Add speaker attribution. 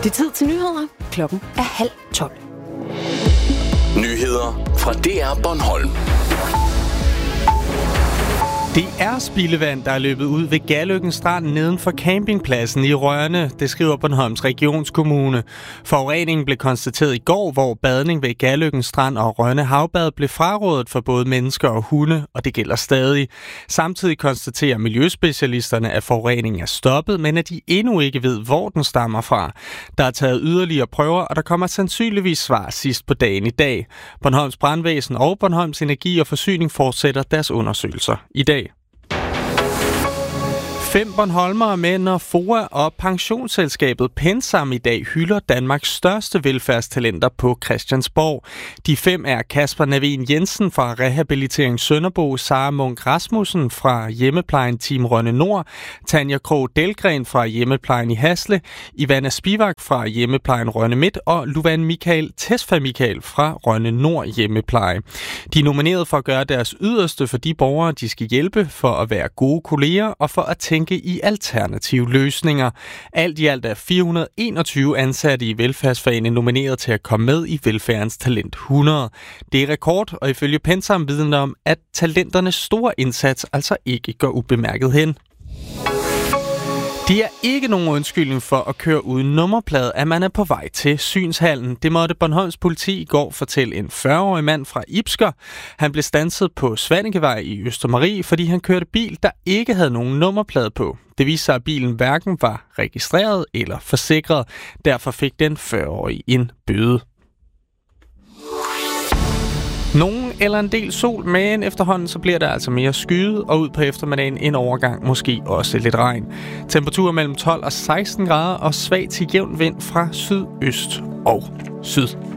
Speaker 1: Det er tid til nyheder. Klokken er 11:30.
Speaker 2: Nyheder fra DR Bornholm.
Speaker 3: Det er spildevand, der er løbet ud ved Galløkken Strand neden for campingpladsen i Rønne, det skriver Bornholms Regionskommune. Forureningen blev konstateret i går, hvor badning ved Galløkken Strand og Rønne Havbad blev frarådet for både mennesker og hunde, og det gælder stadig. Samtidig konstaterer miljøspecialisterne, at forureningen er stoppet, men at de endnu ikke ved, hvor den stammer fra. Der er taget yderligere prøver, og der kommer sandsynligvis svar sidst på dagen i dag. Bornholms Brandvæsen og Bornholms Energi og Forsyning fortsætter deres undersøgelser i dag. 5 bornholmere med, når FOA og pensionsselskabet PenSam i dag hylder Danmarks største velfærdstalenter på Christiansborg. De 5 er Kasper Navin Jensen fra Rehabilitering Sønderbo, Sara Munk Rasmussen fra Hjemmeplejen Team Rønne Nord, Tanja Krog Delgren fra Hjemmeplejen i Hasle, Ivana Spivak fra Hjemmeplejen Rønne Midt og Luvan Michael Tesfa Michael fra Rønne Nord Hjemmepleje. De er nomineret for at gøre deres yderste for de borgere, de skal hjælpe, for at være gode kolleger og for at tænke i alternative løsninger. Alt i alt er 421 ansatte i velfærdsfagene nomineret til at komme med i Velfærdens Talent 100. Det er rekord, og ifølge PenSam vidner om, at talenternes store indsats altså ikke går ubemærket hen. Det er ikke nogen undskyldning for at køre uden nummerplade, at man er på vej til synshallen. Det måtte Bornholms politi i går fortælle en 40-årig mand fra Ibsker. Han blev standset på Svaningevej i Østermarie, fordi han kørte bil, der ikke havde nogen nummerplade på. Det viste sig, at bilen hverken var registreret eller forsikret. Derfor fik den 40-årige en bøde. Nogen eller en del sol, men efterhånden så bliver der altså mere skyet, og ud på eftermiddagen en overgang, måske også lidt regn. Temperaturer mellem 12 og 16 grader og svag til jævn vind fra sydøst og syd.